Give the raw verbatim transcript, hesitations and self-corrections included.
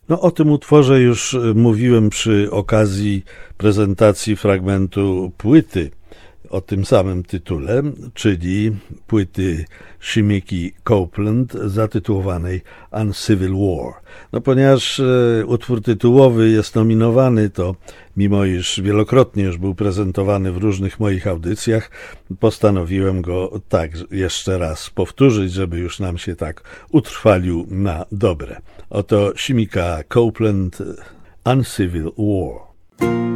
No, o tym utworze już mówiłem przy okazji prezentacji fragmentu płyty o tym samym tytule, czyli płyty Shimiki Copeland zatytułowanej Uncivil War. No, ponieważ e, utwór tytułowy jest nominowany, to mimo iż wielokrotnie już był prezentowany w różnych moich audycjach, postanowiłem go tak jeszcze raz powtórzyć, żeby już nam się tak utrwalił na dobre. Oto Shimika Copeland, Uncivil War.